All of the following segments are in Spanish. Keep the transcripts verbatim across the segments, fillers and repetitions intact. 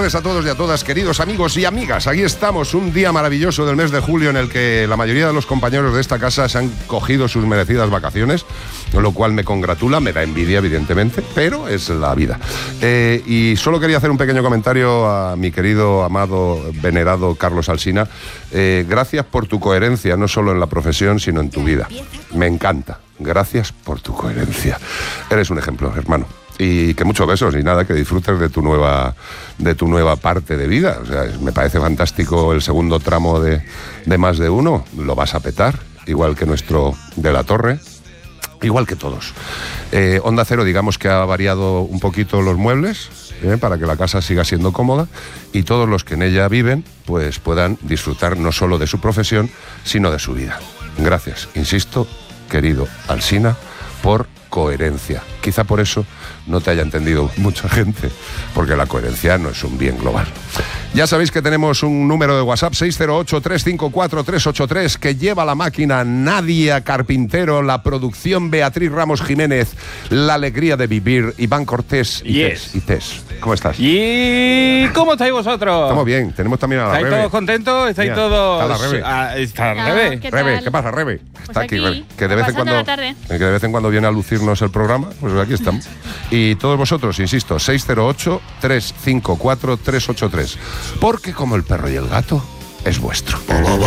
tardes a todos y a todas, queridos amigos y amigas. Aquí estamos, un día maravilloso del mes de julio en el que la mayoría de los compañeros de esta casa se han cogido sus merecidas vacaciones, lo cual me congratula, me da envidia evidentemente, pero es la vida. Eh, y solo quería hacer un pequeño comentario a mi querido, amado, venerado Carlos Alsina. Eh, gracias por tu coherencia, no solo en la profesión, sino en tu vida. Me encanta. Gracias por tu coherencia. Eres un ejemplo, hermano. Y que muchos besos y nada, que disfrutes de tu nueva de tu nueva parte de vida. O sea, me parece fantástico el segundo tramo de, de Más de Uno. Lo vas a petar, igual que nuestro de la Torre, igual que todos. Eh, Onda Cero, digamos que ha variado un poquito los muebles eh, para que la casa siga siendo cómoda y todos los que en ella viven pues puedan disfrutar no solo de su profesión, sino de su vida. Gracias, insisto, querido Alsina, por coherencia. Quizá por eso no te haya entendido mucha gente, porque la coherencia no es un bien global. Ya sabéis que tenemos un número de WhatsApp, seis cero ocho, tres cinco cuatro, tres ocho tres, que lleva la máquina Nadia Carpintero, la producción Beatriz Ramos Jiménez, la alegría de vivir Iván Cortés y yes. Tess. Y Tess. ¿Cómo estás? ¿Y cómo estáis vosotros? Estamos bien, tenemos también a la ¿Estáis Rebe. todos contentos? ¿Estáis Mira, todos...? está la Rebe. Ah, está la Ah, Rebe. ¿qué Rebe, tal? ¿qué pasa, Rebe? Pues Está aquí, aquí, Rebe. Que de vez en pasando cuando, la tarde. que de vez en cuando viene a lucirnos el programa, pues aquí estamos. Y todos vosotros, insisto, seis cero ocho, tres cinco cuatro, tres ocho tres. Porque como el perro y el gato, es vuestro.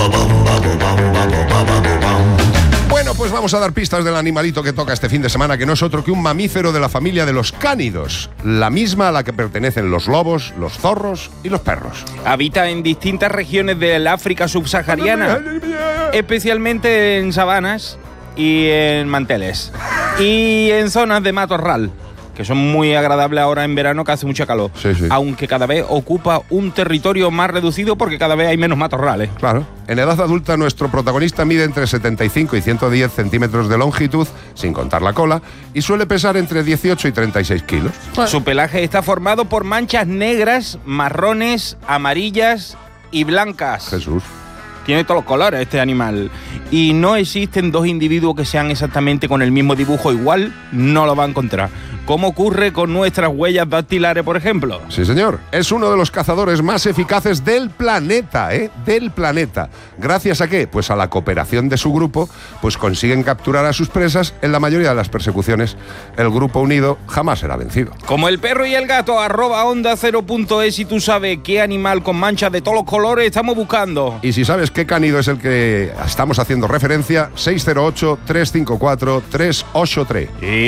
Bueno, pues vamos a dar pistas del animalito que toca este fin de semana, que no es otro que un mamífero de la familia de los cánidos, la misma a la que pertenecen los lobos, los zorros y los perros. Habita en distintas regiones del África subsahariana, especialmente en sabanas y en manteles, y en zonas de matorral, que son muy agradables ahora en verano, que hace mucha calor. Sí, sí. Aunque cada vez ocupa un territorio más reducido porque cada vez hay menos matorrales. Claro. En edad adulta, nuestro protagonista mide entre setenta y cinco y ciento diez centímetros de longitud, sin contar la cola, y suele pesar entre dieciocho y treinta y seis kilos. Su pelaje está formado por manchas negras, marrones, amarillas y blancas. Jesús. Tiene todos los colores este animal. Y no existen dos individuos que sean exactamente con el mismo dibujo igual, no lo va a encontrar. Como ocurre con nuestras huellas dactilares, por ejemplo. Sí, señor. Es uno de los cazadores más eficaces del planeta, ¿eh? Del planeta. ¿Gracias a qué? Pues a la cooperación de su grupo, pues consiguen capturar a sus presas en la mayoría de las persecuciones. El grupo unido jamás será vencido. Como el perro y el gato, arroba onda cero punto es, y tú sabes qué animal con manchas de todos los colores estamos buscando. Y si sabes qué cánido es el que estamos haciendo referencia, seis cero ocho, tres cinco cuatro, tres ocho tres.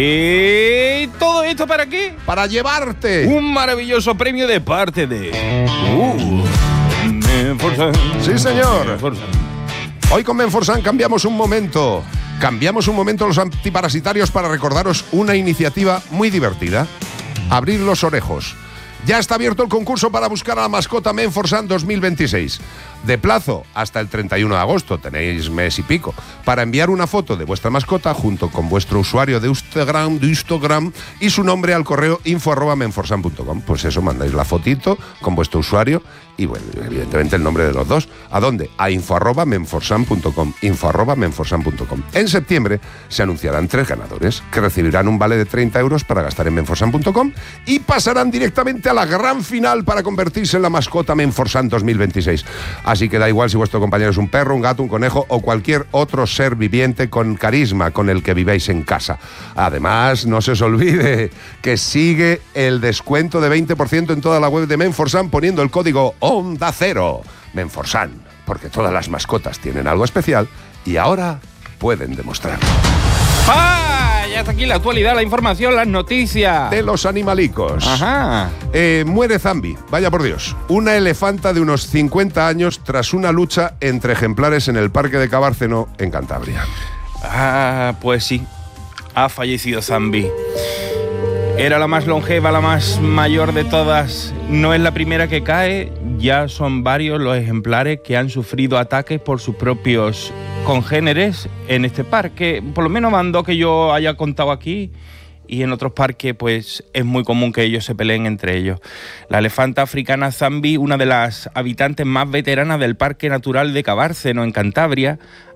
¿Y todo esto para qué? Para llevarte Un maravilloso premio de parte de... Uh, Menforsan. Sí, señor. Menforsan. Hoy con Menforsan cambiamos un momento. Cambiamos un momento los antiparasitarios para recordaros una iniciativa muy divertida. Abrir los orejos. Ya está abierto el concurso para buscar a la mascota Menforsan dos mil veintiséis. De plazo hasta el treinta y uno de agosto, tenéis mes y pico, para enviar una foto de vuestra mascota junto con vuestro usuario de Instagram, de Instagram y su nombre al correo info arroba menforsan punto com. Pues eso, mandáis la fotito con vuestro usuario y, bueno, evidentemente el nombre de los dos. ¿A dónde? A info arroba menforsan punto com. info arroba menforsan punto com. En septiembre se anunciarán tres ganadores que recibirán un vale de treinta euros para gastar en menforsan punto com y pasarán directamente a la gran final para convertirse en la mascota Menforsan dos mil veintiséis. Así que da igual si vuestro compañero es un perro, un gato, un conejo o cualquier otro ser viviente con carisma con el que viváis en casa. Además, no se os olvide que sigue el descuento de veinte por ciento en toda la web de Menforsan poniendo el código Onda Cero. Menforsan, porque todas las mascotas tienen algo especial y ahora pueden demostrarlo. ¡Ah! Ya está aquí la actualidad, la información, las noticias. De los animalicos. Ajá. Eh, muere Zambi, vaya por Dios. Una elefanta de unos cincuenta años tras una lucha entre ejemplares en el Parque de Cabárceno, en Cantabria. Ah, pues sí. Ha fallecido Zambi. Era la más longeva, la más mayor de todas. No es la primera que cae. Ya son varios los ejemplares que han sufrido ataques por sus propios congéneres en este parque. Por lo menos van dos que yo haya contado aquí. Y en otros parques, pues, es muy común que ellos se peleen entre ellos. La elefanta africana Zambi, una de las habitantes más veteranas del Parque Natural de Cabárceno, en Cantabria,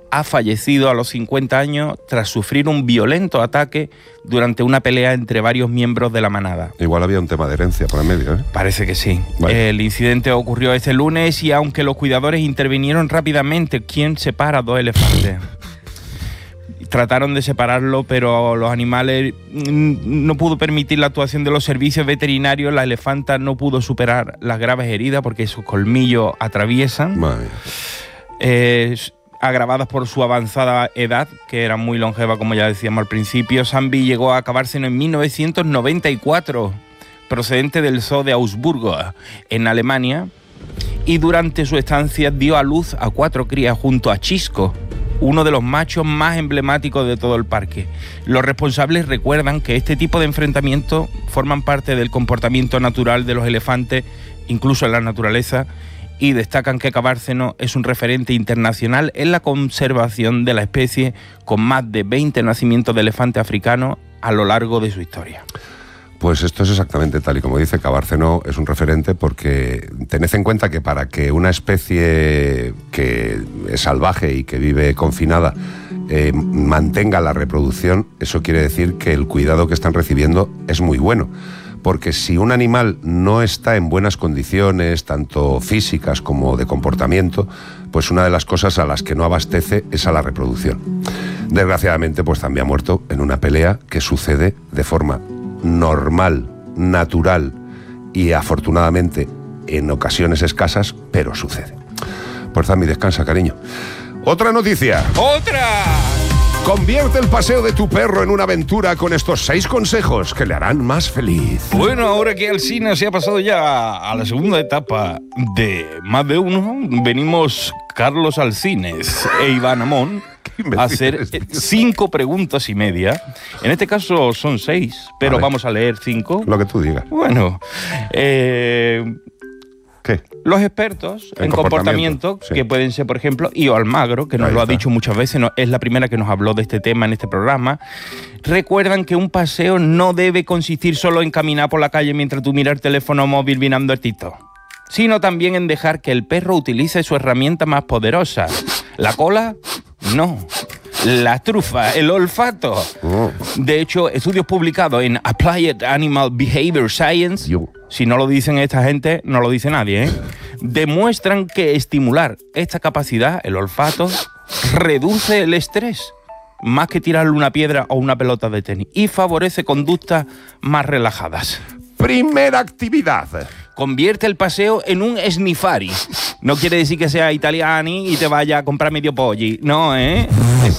ha fallecido a los cincuenta años tras sufrir un violento ataque durante una pelea entre varios miembros de la manada. Igual había un tema de herencia por el medio, ¿eh? Parece que sí. Vale. El incidente ocurrió este lunes y aunque los cuidadores intervinieron rápidamente, ¿quién separa dos elefantes? Trataron de separarlo, pero los animales no pudo permitir la actuación de los servicios veterinarios. La elefanta no pudo superar las graves heridas porque sus colmillos atraviesan. Madre mía. Eh, agravadas por su avanzada edad, que era muy longeva, como ya decíamos al principio. Zambi llegó a acabárselo en mil novecientos noventa y cuatro, procedente del Zoo de Augsburgo, en Alemania, y durante su estancia dio a luz a cuatro crías junto a Chisco, uno de los machos más emblemáticos de todo el parque. Los responsables recuerdan que este tipo de enfrentamientos forman parte del comportamiento natural de los elefantes, incluso en la naturaleza, y destacan que Cabárceno es un referente internacional en la conservación de la especie, con más de veinte nacimientos de elefantes africanos a lo largo de su historia. Pues esto es exactamente tal y como dice. Cabárceno es un referente porque tened en cuenta que para que una especie que es salvaje y que vive confinada eh, mantenga la reproducción, eso quiere decir que el cuidado que están recibiendo es muy bueno. Porque si un animal no está en buenas condiciones, tanto físicas como de comportamiento, pues una de las cosas a las que no abastece es a la reproducción. Desgraciadamente, pues también ha muerto en una pelea que sucede de forma normal, natural y afortunadamente en ocasiones escasas, pero sucede. Pues Zambi, descansa, cariño. Otra noticia. ¡Otra! Convierte el paseo de tu perro en una aventura con estos seis consejos que le harán más feliz. Bueno, ahora que Alsina se ha pasado ya a la segunda etapa de Más de Uno, venimos Carlos Alsines e Iván Amón a hacer cinco preguntas y media. En este caso son seis, pero vale, vamos a leer cinco. Lo que tú digas. Bueno, eh... ¿Qué? Los expertos en, en comportamiento, comportamiento sí, que pueden ser, por ejemplo, Io Almagro, que nos Ahí lo está. ha dicho muchas veces, no, es la primera que nos habló de este tema en este programa, recuerdan que un paseo no debe consistir solo en caminar por la calle mientras tú miras el teléfono móvil mirando el TikTok, sino también en dejar que el perro utilice su herramienta más poderosa. La cola, no. La trufa, el olfato. Oh. De hecho, estudios publicados en Applied Animal Behavior Science, Yo. si no lo dicen esta gente, no lo dice nadie, ¿eh? demuestran que estimular esta capacidad, el olfato, reduce el estrés, más que tirarle una piedra o una pelota de tenis, y favorece conductas más relajadas. Primera actividad. Convierte el paseo en un snifari. No quiere decir que sea italiani y te vaya a comprar medio polli. No, ¿eh?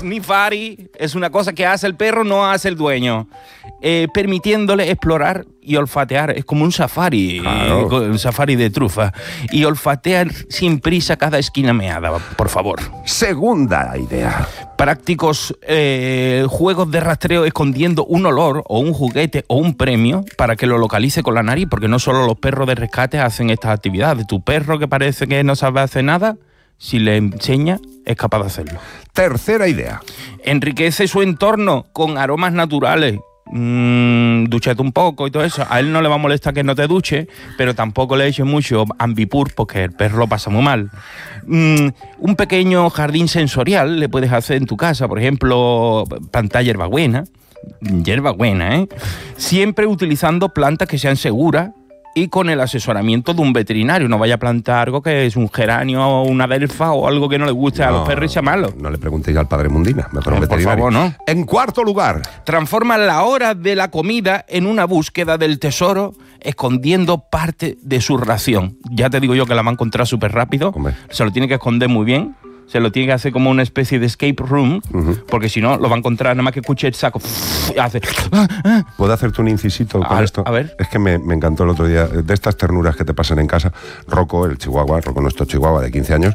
Snifari es una cosa que hace el perro, no hace el dueño. Eh, permitiéndole explorar y olfatear. Es como un safari, claro. eh, un safari de trufa. Y olfatear sin prisa cada esquina meada, por favor. Segunda idea. Prácticos eh, juegos de rastreo escondiendo un olor o un juguete o un premio para que lo localice con la nariz, porque no solo los perros de rescate hacen estas actividades. Tu perro que parece que no sabe hacer nada, si le enseña, es capaz de hacerlo. Tercera idea. Enriquece su entorno con aromas naturales. Mm, duchate un poco y todo eso. A él no le va a molestar que no te duche, pero tampoco le eches mucho Ambipur porque el perro lo pasa muy mal. Mm, un pequeño jardín sensorial le puedes hacer en tu casa, por ejemplo, plantar hierbabuena, hierbabuena, ¿eh? Siempre utilizando plantas que sean seguras y con el asesoramiento de un veterinario. No vaya a plantar algo que es un geranio o una delfa o algo que no le guste no, a los perros y sea malo. No le preguntéis al padre Mundina, mejor un no, veterinario. Por favor, no. En cuarto lugar. Transforma la hora de la comida en una búsqueda del tesoro, escondiendo parte de su ración. Ya te digo yo que la va a encontrar súper rápido. Hombre. Se lo tiene que esconder muy bien. Se lo tiene que hacer como una especie de escape room, uh-huh. porque si no, lo va a encontrar nada más que escuche el saco. Hace... ¿Puedo hacerte un incisito con a, esto? A ver. Es que me, me encantó el otro día, de estas ternuras que te pasan en casa. Rocco, el chihuahua, Rocco nuestro chihuahua de quince años,